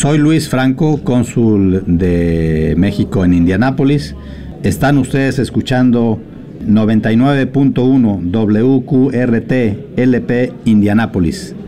Soy Luis Franco, cónsul de México en Indianápolis. Están ustedes escuchando 99.1 WQRT LP Indianápolis.